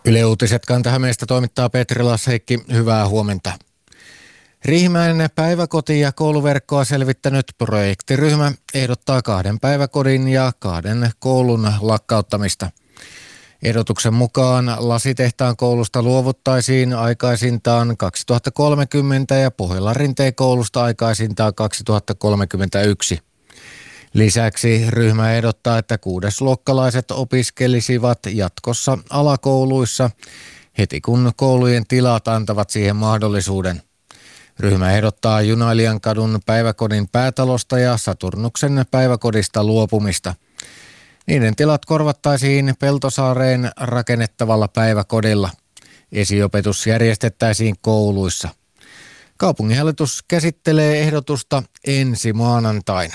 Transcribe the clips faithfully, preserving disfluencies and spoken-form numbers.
Yle Uutiset Kanta-Hämeestä toimittaa Petri Lasheikki. Hyvää huomenta. Riihimäen päiväkoti- ja kouluverkkoa selvittänyt projektiryhmä ehdottaa kahden päiväkodin ja kahden koulun lakkauttamista. Ehdotuksen mukaan Lasitehtaan koulusta luovuttaisiin aikaisintaan kaksituhattakolmekymmentä ja Pohjolan-Rinteen koulusta aikaisintaan kaksituhattakolmekymmentäyksi. Lisäksi ryhmä ehdottaa, että kuudesluokkalaiset opiskelisivat jatkossa alakouluissa heti kun koulujen tilat antavat siihen mahdollisuuden. Ryhmä ehdottaa Junailijankadun päiväkodin päätalosta ja Saturnuksen päiväkodista luopumista. Niiden tilat korvattaisiin Peltosaareen rakennettavalla päiväkodilla. Esiopetus järjestettäisiin kouluissa. Kaupunginhallitus käsittelee ehdotusta ensi maanantaina.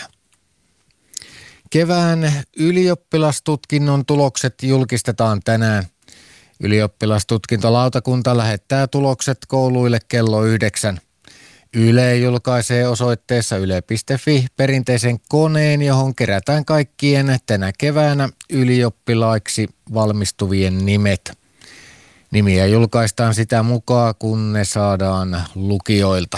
Kevään ylioppilastutkinnon tulokset julkistetaan tänään. Ylioppilastutkintolautakunta lähettää tulokset kouluille kello yhdeksän. Yle julkaisee osoitteessa yle piste fi perinteisen koneen, johon kerätään kaikkien tänä keväänä ylioppilaiksi valmistuvien nimet. Nimiä julkaistaan sitä mukaan, kun ne saadaan lukijoilta.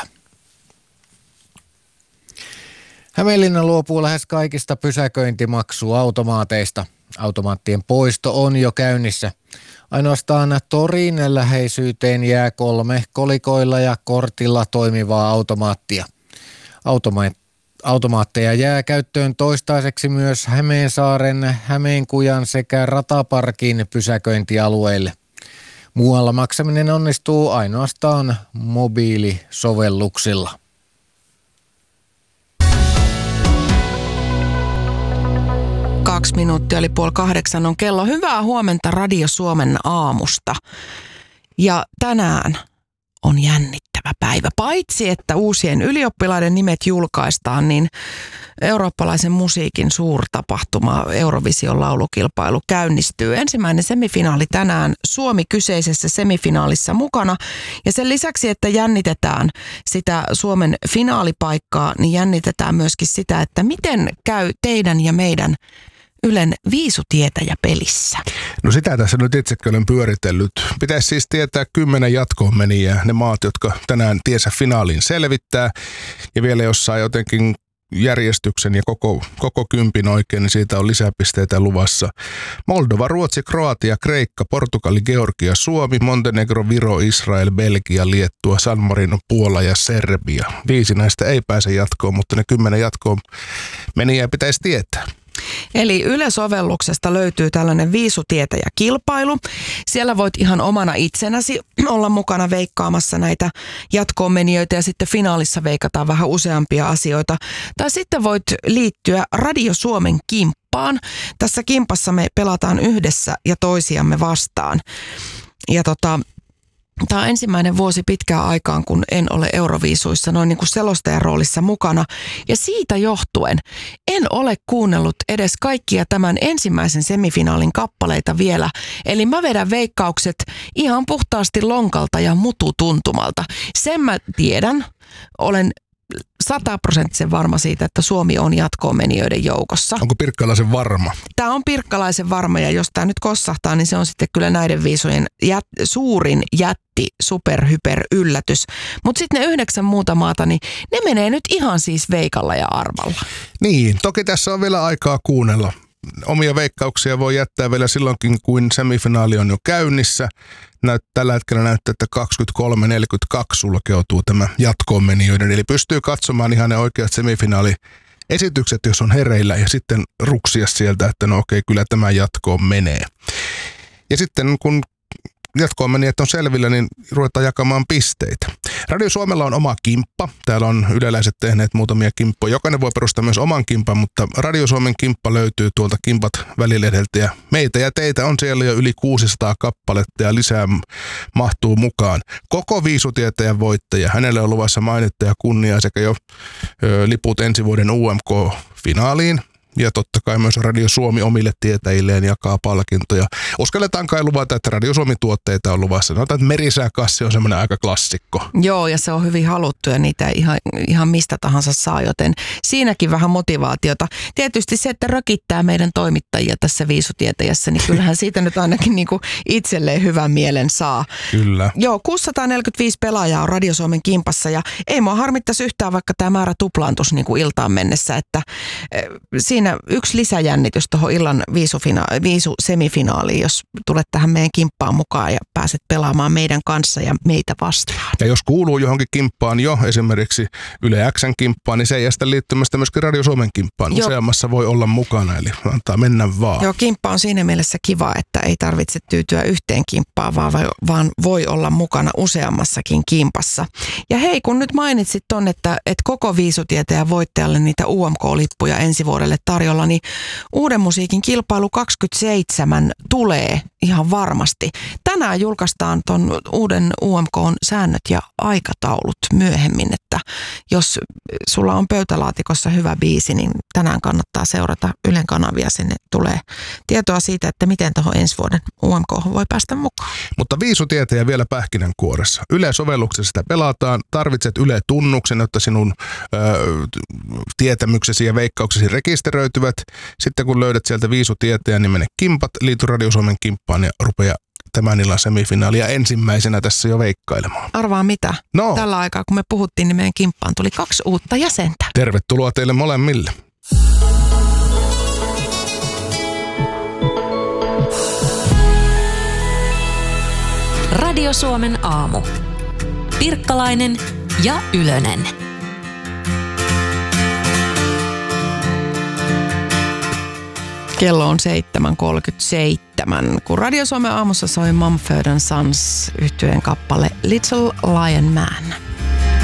Hämeenlinna luopuu lähes kaikista pysäköintimaksuautomaateista. Automaattien poisto on jo käynnissä. Ainoastaan torin läheisyyteen jää kolme kolikoilla ja kortilla toimivaa automaattia. Automa- automaatteja jää käyttöön toistaiseksi myös Hämeensaaren, Hämeenkujan sekä Rataparkin pysäköintialueille. Muualla maksaminen onnistuu ainoastaan mobiilisovelluksilla. Kaksi minuuttia oli puoli kahdeksan on kello. Hyvää huomenta Radio Suomen aamusta. Ja tänään on jännittävä päivä. Paitsi että uusien ylioppilaiden nimet julkaistaan, niin eurooppalaisen musiikin suurtapahtuma Eurovision laulukilpailu käynnistyy. Ensimmäinen semifinaali tänään, Suomi kyseisessä semifinaalissa mukana. Ja sen lisäksi, että jännitetään sitä Suomen finaalipaikkaa, niin jännitetään myöskin sitä, että miten käy teidän ja meidän Ylen viisutietäjä pelissä. No sitä tässä nyt itsekin olen pyöritellyt. Pitäisi siis tietää kymmenen jatkoon menijää, ne maat, jotka tänään tiesä finaaliin selvittää. Ja vielä jossain jotenkin järjestyksen ja koko, koko kympin oikein, niin siitä on lisäpisteitä luvassa. Moldova, Ruotsi, Kroatia, Kreikka, Portugali, Georgia, Suomi, Montenegro, Viro, Israel, Belgia, Liettua, San Marino, Puola ja Serbia. Viisi näistä ei pääse jatkoon, mutta ne kymmenen jatkoon menijää pitäisi tietää. Eli Yle-sovelluksesta löytyy tällainen viisutietäjäkilpailu. Siellä voit ihan omana itsenäsi olla mukana veikkaamassa näitä jatkoon-menijöitä ja sitten finaalissa veikataan vähän useampia asioita. Tai sitten voit liittyä Radio Suomen kimppaan. Tässä kimpassa me pelataan yhdessä ja toisiamme vastaan. Ja tota... Tämä on ensimmäinen vuosi pitkään aikaan, kun en ole Euroviisuissa noin niin kuin selostajan roolissa mukana. Ja siitä johtuen en ole kuunnellut edes kaikkia tämän ensimmäisen semifinaalin kappaleita vielä. Eli mä vedän veikkaukset ihan puhtaasti lonkalta ja mututuntumalta. Sen mä tiedän, olen sataprosenttisen varma siitä, että Suomi on jatkoon menijöiden joukossa. Onko Pirkkalaisen varma? Tämä on Pirkkalaisen varma ja jos tämä nyt kossahtaa, niin se on sitten kyllä näiden viisujen jät, suurin jätti, superhyper yllätys. Mutta sitten ne yhdeksän muuta maata, niin ne menee nyt ihan siis veikalla ja arvalla. Niin, toki tässä on vielä aikaa kuunnella. Omia veikkauksia voi jättää vielä silloinkin, kun semifinaali on jo käynnissä. Näyt, tällä hetkellä näyttää, että kaksikymmentäkolme neljäkymmentäkaksi sulkeutuu tämä jatkoon menijöiden. Eli pystyy katsomaan ihan ne oikeat semifinaaliesitykset, jos on hereillä, ja sitten ruksia sieltä, että no okei, kyllä tämä jatkoon menee. Ja sitten kun jatkoon menijät on selvillä, niin ruvetaan jakamaan pisteitä. Radio Suomella on oma kimppa. Täällä on yleläiset tehneet muutamia kimppoja. Jokainen voi perustaa myös oman kimpan, mutta Radio Suomen kimppa löytyy tuolta Kimpat välilehdeltä. Ja meitä ja teitä on siellä jo yli kuusisataa kappaletta ja lisää mahtuu mukaan. Koko viisutietäjän voittaja. Hänelle on luvassa mainetta ja kunniaa sekä jo ö, liput ensi vuoden U M K-finaaliin. Ja totta kai myös Radio Suomi omille tietäjilleen jakaa palkintoja. Uskalletaan kai luvata, että Radio Suomi-tuotteita on luvassa. Sanotaan, että merisääkassi on semmoinen aika klassikko. Joo, ja se on hyvin haluttu ja niitä ihan, ihan mistä tahansa saa, joten siinäkin vähän motivaatiota. Tietysti se, että rökittää meidän toimittajia tässä viisutietäjässä, niin kyllähän siitä nyt ainakin niin kuin itselleen hyvän mielen saa. Kyllä. Joo, kuusisataaneljäkymmentäviisi pelaajaa on Radio Suomen kimpassa ja ei mua harmittaisi yhtään, vaikka tämä määrä tuplaantuisi niin kuin iltaan mennessä, että siinä yksi lisäjännitys tuohon illan viisufina- viisusemifinaaliin, jos tulet tähän meidän kimppaan mukaan ja pääset pelaamaan meidän kanssa ja meitä vastaan. Ja jos kuuluu johonkin kimppaan jo, esimerkiksi Yle X:n kimppaan, niin se ei estä liittymästä myöskin Radio Suomen kimppaan. Joo. Useammassa voi olla mukana, eli antaa mennä vaan. Joo, kimppa on siinä mielessä kiva, että ei tarvitse tyytyä yhteen kimppaan, vaan, vaan voi olla mukana useammassakin kimpassa. Ja hei, kun nyt mainitsit ton, että, että koko viisutietäjän voittajalle niitä U M K-lippuja ensi vuodelle tarjolla, niin Uuden musiikin kilpailu kaksikymmentäseitsemän tulee ihan varmasti. Tänään julkaistaan ton uuden U M K:n säännöt ja aikataulut myöhemmin, että jos sulla on pöytälaatikossa hyvä biisi, niin tänään kannattaa seurata Ylen kanavia. Sinne tulee tietoa siitä, että miten tuohon ensi vuoden U M K voi päästä mukaan. Mutta viisutietäjä vielä pähkinänkuoressa. Yle-sovelluksessa sitä pelataan. Tarvitset Yle-tunnuksen, jotta sinun ö, tietämyksesi ja veikkauksesi rekisteröityvät. Sitten kun löydät sieltä viisutietäjän, niin mene kimpat, liity Radio Suomen kimppaan ja rupea tämän illan semifinaalia ensimmäisenä tässä jo veikkailemaan. Arvaa mitä? No. Tällä aikaa, kun me puhuttiin, niin meidän kimppaan tuli kaksi uutta jäsentä. Tervetuloa teille molemmille. Radio Suomen aamu. Pirkkalainen ja Ylönen. Kello on seitsemän kolmekymmentäseitsemän, kun Radio Suomen aamussa soi Mumford and Sons -yhtyeen kappale Little Lion Man.